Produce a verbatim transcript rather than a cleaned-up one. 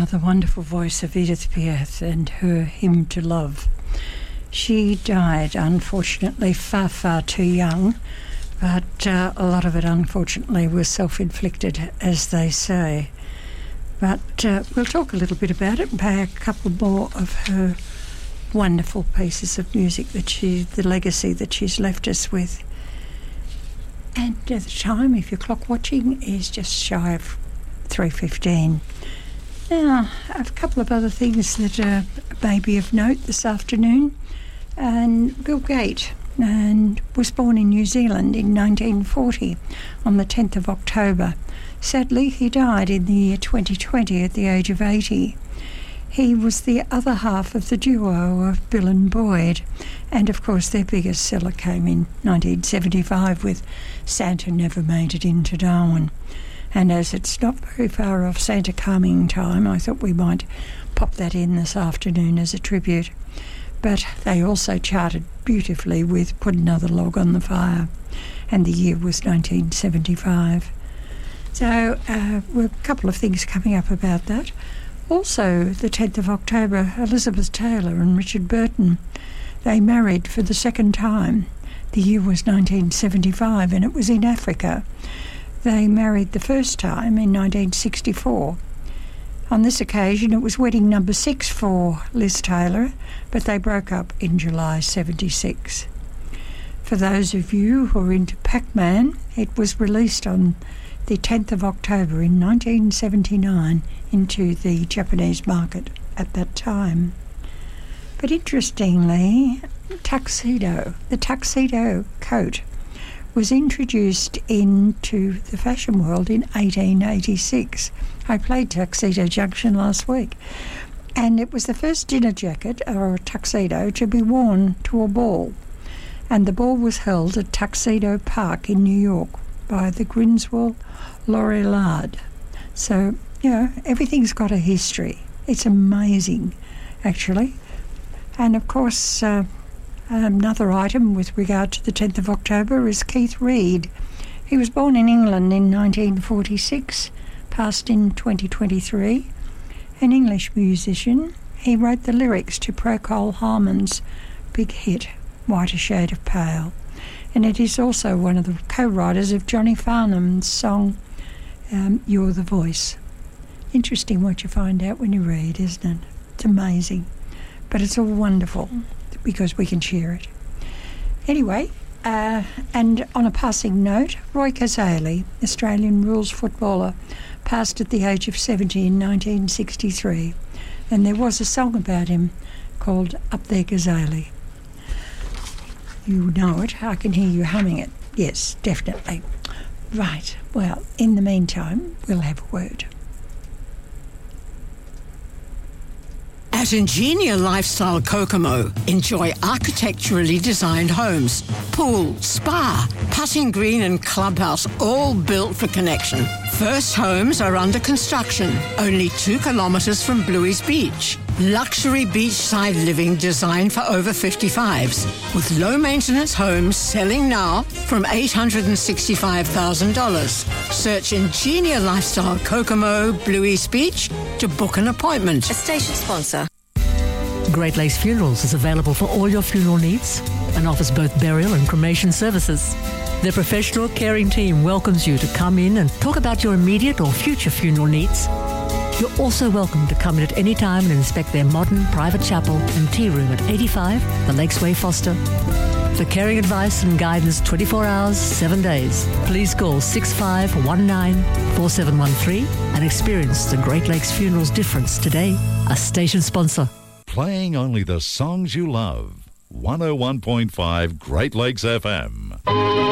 the wonderful voice of Edith Piaf and her Hymn to Love. She died, unfortunately, far, far too young, but uh, a lot of it, unfortunately, was self-inflicted, as they say. But uh, we'll talk a little bit about it and play a couple more of her wonderful pieces of music, that she, the legacy that she's left us with. And at the time, if you're clock watching, is just shy of three fifteen. Now, a couple of other things that are maybe of note this afternoon. And Bill Gates and was born in New Zealand in nineteen forty on the tenth of October. Sadly, he died in the year twenty twenty at the age of eighty. He was the other half of the duo of Bill and Boyd, and of course their biggest seller came in nineteen seventy-five with Santa Never Made It Into Darwin. And as it's not very far off Santa coming time, I thought we might pop that in this afternoon as a tribute. But they also charted beautifully with Put Another Log on the Fire, and the year was nineteen seventy-five. So uh, we're a couple of things coming up about that. Also, the tenth of October, Elizabeth Taylor and Richard Burton, they married for the second time. The year was nineteen seventy-five, and it was in Africa. They married the first time in nineteen sixty-four. On this occasion, it was wedding number six for Liz Taylor, but they broke up in July seventy-six. For those of you who are into Pac-Man, it was released on the tenth of October in nineteen seventy-nine into the Japanese market at that time. But interestingly, tuxedo, the tuxedo coat, was introduced into the fashion world in eighteen eighty-six. I played Tuxedo Junction last week, and it was the first dinner jacket or a tuxedo to be worn to a ball, and the ball was held at Tuxedo Park in New York by the Griswold L'Oreillard. So, you know, everything's got a history. It's amazing, actually. And of course, uh, another item with regard to the tenth of October is Keith Reid. He was born in England in nineteen forty-six, passed in twenty twenty-three. An English musician, he wrote the lyrics to Procol Harmon's big hit, Whiter Shade of Pale. And it is also one of the co-writers of Johnny Farnham's song, um, You're the Voice. Interesting what you find out when you read, isn't it? It's amazing. But it's all wonderful because we can share it. Anyway, uh, and on a passing note, Roy Casale, Australian rules footballer, passed at the age of seventy in nineteen sixty-three. And there was a song about him called Up There Casale. You know it. I can hear you humming it. Yes, definitely. Right. Well, in the meantime, we'll have a word. At Ingenia Lifestyle Kokomo, enjoy architecturally designed homes, pool, spa, putting green and clubhouse, all built for connection. First homes are under construction, only two kilometres from Bluey's Beach. Luxury beachside living designed for over fifty-fives, with low-maintenance homes selling now from eight hundred sixty-five thousand dollars. Search Ingenia Lifestyle Kokomo, Bluey's Beach to book an appointment. A station sponsor. Great Lakes Funerals is available for all your funeral needs and offers both burial and cremation services. Their professional caring team welcomes you to come in and talk about your immediate or future funeral needs. You're also welcome to come in at any time and inspect their modern private chapel and tea room at eighty-five The Lakes Way, Foster. For caring advice and guidance twenty-four hours, seven days, please call six five one nine, four seven one three and experience the Great Lakes Funerals difference today. A station sponsor. Playing only the songs you love. one oh one point five Great Lakes F M.